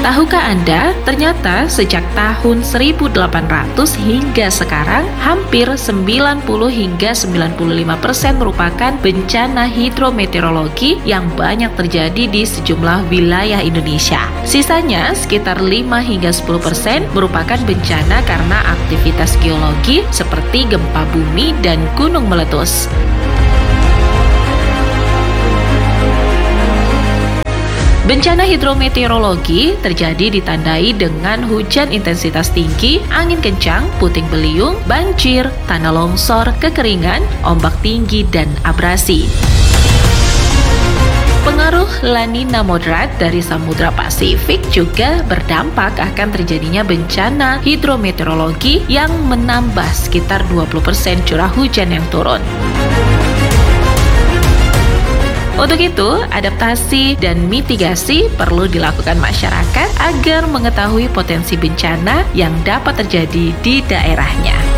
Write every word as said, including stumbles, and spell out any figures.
Tahukah Anda, ternyata sejak tahun seribu delapan ratus hingga sekarang, hampir sembilan puluh hingga sembilan puluh lima persen merupakan bencana hidrometeorologi yang banyak terjadi di sejumlah wilayah Indonesia. Sisanya, sekitar lima hingga sepuluh persen merupakan bencana karena aktivitas geologi seperti gempa bumi dan gunung meletus. Bencana hidrometeorologi terjadi ditandai dengan hujan intensitas tinggi, angin kencang, puting beliung, banjir, tanah longsor, kekeringan, ombak tinggi, dan abrasi. Pengaruh La Nina moderat dari Samudra Pasifik juga berdampak akan terjadinya bencana hidrometeorologi yang menambah sekitar dua puluh persen curah hujan yang turun. Untuk itu, adaptasi dan mitigasi perlu dilakukan masyarakat agar mengetahui potensi bencana yang dapat terjadi di daerahnya.